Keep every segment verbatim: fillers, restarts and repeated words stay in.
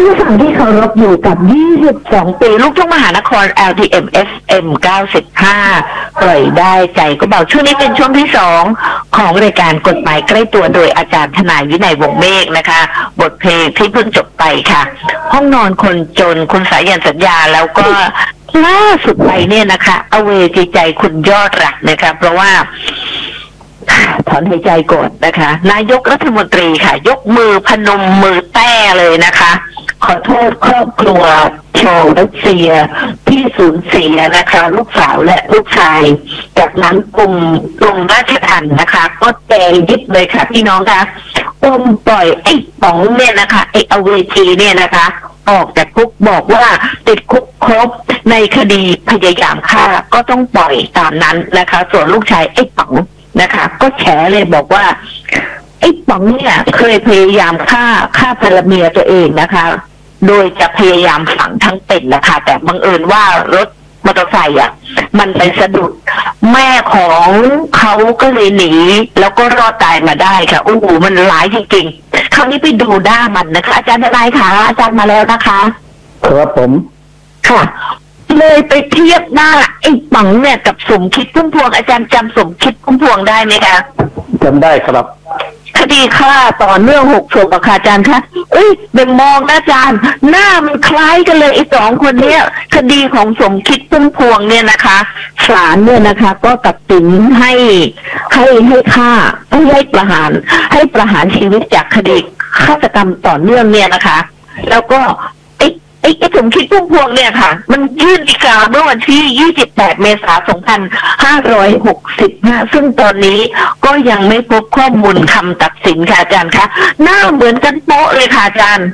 ผู้ฟังที่เคารพอยู่กับยี่สิบสองปีลูกทุ่งมหานคร แอล ที เอ็ม เอฟ เอ็ม เก้าสิบห้าปล่อยได้ใจก็เบาช่วงนี้เป็นช่วงที่สองของรายการกฎหมายใกล้ตัวโดยอาจารย์ทนายวินัยวงศ์เมฆนะคะบทเพลงที่เพิ่งจบไปค่ะห้องนอนคนจนคุณสายันสัญญาแล้วก็ล่าสุดไปเนี่ยนะคะอเวจีใจคุณยอดรักนะคะเพราะว่าถอนหายใจก่อนนะคะนายกรัฐมนตรีค่ะยกมือพนมมือแต้เลยนะคะขอโทษครอบครัวชาวรัสเซียที่สูญเสียนะคะลูกสาวและลูกชายจากนั้นกลุ่มกลุ่มราชทัณฑ์นะคะก็แตงยึดเลยค่ะพี่น้องคะอมปล่อยไอ้ป๋องเนี่ยนะคะไอ้อเวจีเนี่ยนะคะออกจากคุกบอกว่าติดคุกครบในคดีพยายามฆ่าก็ต้องปล่อยตามนั้นนะคะส่วนลูกชายไอ้ป๋องนะคะก็แฉเลยบอกว่าไอ้ป๋องเนี่ยเคยพยายามฆ่าฆ่าภรรเมียตัวเองนะคะโดยจะพยายามฝังทั้งเป็นนะคะแต่บังเอิญว่ารถมอเตอร์ไซค์อ่ะมันไปสะดุดแม่ของเขาก็เลยหนีแล้วก็รอดตายมาได้ค่ะโอ้โหมันร้ายจริงๆคราวนี้ไปดูด้ามันนะคะอาจารย์ทนายคะอาจารย์มาแล้วนะคะครับผมค่ะเลยไปเทียบหน้าไอ้ป๋องเนี่ยกับสมคิดพุ่มพวงอาจารย์จำสมคิดพุ่มพวงได้ไหมคะจำได้ครับคดีฆ่าต่อเนื่องหกศพอะค่ะอาจารย์คะเอ้ยเบ่งมองนะอาจารย์หน้ามันคล้ายกันเลยไอ้สองคนเนี้ยคดีของสมคิดพุ่มพวงเนี่ยนะคะศาลเนี่ยนะคะก็ตัดสินให้ให้ให้ฆ่าให้ให้ประหารให้ประหารชีวิตจากคดีฆาตกรรมต่อเนื่องเนี่ยนะคะแล้วก็ไอ้ไอ้สมคิดพุ่มพวงเนี่ยค่ะมันยื่นฎีกาเมื่อวันที่ยี่สิบแปดเมษายนสองพันห้าร้อยหกสิบห้าซึ่งตอนนี้ก็ยังไม่พบข้อมูลคำตัดสินค่ะอาจารย์คะหน้าเหมือนกันโป๊ะเลยค่ะอาจารย์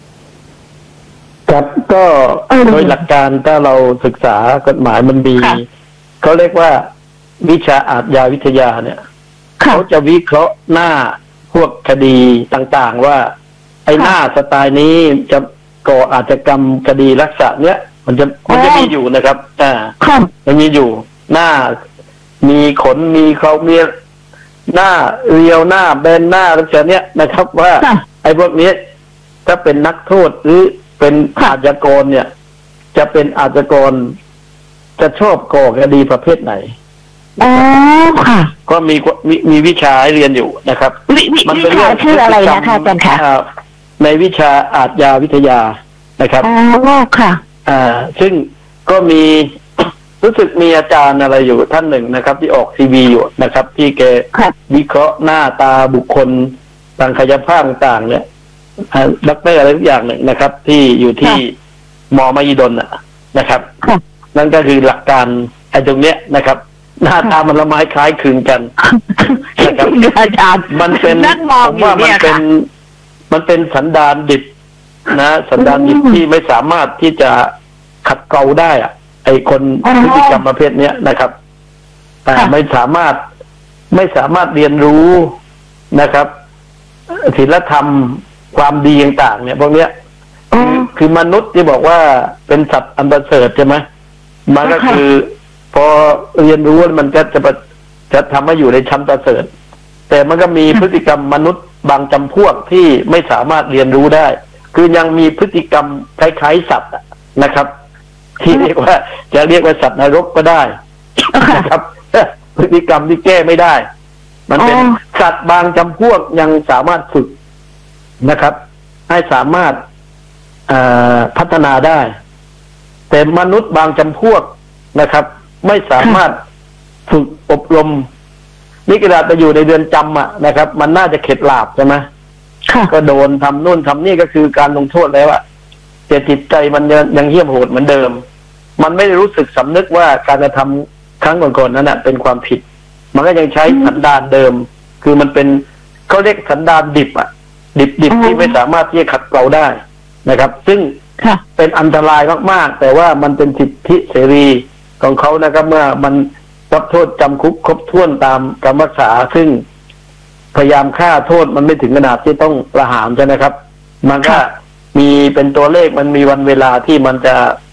ครับก็โดยหลักการถ้าเราศึกษากฎหมายมันมีเขาเรียกว่าวิชาอาชญาวิทยาเนี่ยเขาจะวิเคราะห์หน้าพวกคดีต่างๆว่าไอ้หน้าสไตล์นี้จะก่ออาชญากรรมคดีลักษณะเนี้ยมันจะมันจะมีอยู่นะครับอ่ามันมีอยู่หน้ามีขนมีเขามีหน้าเรียวหน้าแบนหน้าลักษณะเนี้ยนะครับว่าไอ้พวกนี้ถ้าเป็นนักโทษหรือเป็นอาชญากรเนี่ยจะเป็นอาชญากรจะชอบก่อคดีประเภทไหนอ๋อค่ะก็มีมีมีวิชาให้เรียนอยู่นะครับมันเป็นเรื่องชื่ออะไรนะคะอาจารย์คะในวิชาอาชญาวิทยานะครับอ๋อค่ะอ่าซึ่งก็มีรู้สึกมีอาจารย์อะไรอยู่ท่านหนึ่งนะครับที่ออกทีวีอยู่นะครับที่แกวิเคราะห์หน้าตาบุคคลทางกายภาพต่างๆเนี่ยด็อกเตอร์อะไรทุกอย่างหนึ่งนะครับที่อยู่ที่มอมหิดลนะครับนั่นก็คือหลักการไอ้ตรงเนี้ยนะครับหน้าตามันละไม้คล้ายคลึงกันนะครับอาจารย์มันเป็นผมว่ามันเป็นมันเป็นสันดานดิบนะสันดานดิบที่ไม่สามารถที่จะขัดเกลาได้อะไอคนพฤติกรรมประเภทนี้นะครับแต่ไม่สามารถไม่สามารถเรียนรู้นะครับศีลธรรมความดีต่างๆเนี่ยพวกเนี้ยคือคือมนุษย์ที่บอกว่าเป็นสัตว์อันประเสริฐใช่ไหมมันก็คือพอเรียนรู้มันก็จะจะทำให้อยู่ในชั้นประเสริฐแต่มันก็มีพฤติกรรมมนุษย์บางจำพวกที่ไม่สามารถเรียนรู้ได้คือยังมีพฤติกรรมคล้ายๆสัตว์นะครับที่เรียกว่าจะเรียกว่าสัตว์นรกก็ได้นะครับพฤติกรรมที่แก้ไม่ได้มันเป็นสัตว์บางจำพวกยังสามารถฝึกนะครับให้สามารถพัฒนาได้แต่มนุษย์บางจำพวกนะครับไม่สามารถฝึกอบรมนี่กระดาษไปอยู่ในเรือนจำอ่ะนะครับมันน่าจะเข็ดหลาบใช่ไหมก็โดนทำนู่นทำนี่ก็คือการลงโทษแล้วอะแต่จิตใจมันยังยังเหี้ยมโหดเหมือนเดิมมันไม่ได้รู้สึกสำนึกว่าการกระทำครั้งก่อนๆนั้นน่ะเป็นความผิดมันก็ยังใช้สันดานเดิมคือมันเป็นเขาเรียกสันดานดิบอ่ะดิบดิบที่ไม่สามารถที่จะขัดเกลาได้นะครับซึ่งเป็นอันตรายมากๆแต่ว่ามันเป็นสิทธิเสรีของเขานะครับเมื่อมันรับโทษจำคุกครบถ้วนตามคำพิพากษาซึ่งพยายามฆ่าโทษมันไม่ถึงขนาดที่ต้องประหารใช่ไหมครับมันก็มีเป็นตัวเลขมันมีวันเวลาที่มันจะ